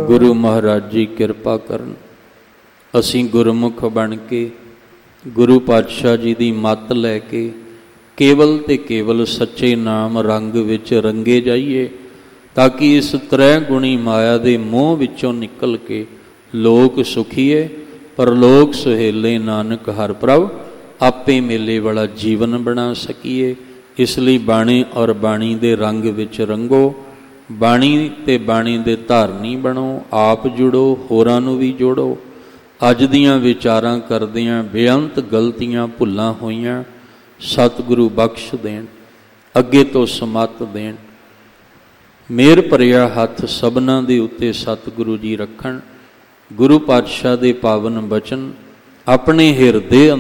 ਗੁਰੂ ਮਹਾਰਾਜ ਜੀ ਕਿਰਪਾ ਕਰਨ। ਅਸੀਂ ਗੁਰਮੁਖ ਬਣ ਕੇ ਗੁਰੂ ਪਾਤਸ਼ਾਹ ਜੀ ਦੀ ਮੱਤ ਲੈ ਕੇ ਕੇਵਲ ਤੇ ਕੇਵਲ ਸੱਚੇ ਨਾਮ ਰੰਗ ਵਿੱਚ ਰੰਗੇ ਜਾਈਏ, ਤਾਂ ਕਿ ਇਸ ਤ੍ਰੈ ਗੁਣੀ ਮਾਇਆ ਦੇ ਮੋਹ ਵਿੱਚੋਂ ਨਿਕਲ ਕੇ ਲੋਕ ਸੁਖੀਏ, ਪਰਲੋਕ ਸੁਹੇਲੇ ਨਾਨਕ ਹਰਿ ਪ੍ਰਭ ਆਪੇ ਮੇਲੇ ਵਾਲਾ ਜੀਵਨ ਬਣਾ ਸਕੀਏ। ਇਸ ਲਈ ਬਾਣੀ ਔਰ ਬਾਣੀ ਦੇ ਰੰਗ ਵਿੱਚ ਰੰਗੋ, ਬਾਣੀ ਤੇ ਬਾਣੀ ਦੇ ਧਾਰਨੀ ਬਣੋ, ਆਪ ਜੁੜੋ, ਹੋਰਾਂ ਨੂੰ ਵੀ ਜੋੜੋ। ਅੱਜ ਦੀਆਂ ਵਿਚਾਰਾਂ ਕਰਦਿਆਂ ਬੇਅੰਤ ਗਲਤੀਆਂ ਭੁੱਲਾਂ ਹੋਈਆਂ, ਸਤਿਗੁਰੂ ਬਖਸ਼ ਦੇਣ, ਅੱਗੇ ਤੋਂ ਸਮੱਤ ਦੇਣ। ਮਿਹਰ ਭਰਿਆ ਹੱਥ ਸਭਨਾਂ ਦੇ ਉੱਤੇ ਸਤਿਗੁਰੂ ਜੀ ਰੱਖਣ। ਗੁਰੂ ਪਾਤਸ਼ਾਹ ਦੇ ਪਾਵਨ ਬਚਨ ਆਪਣੇ ਹਿਰਦੇ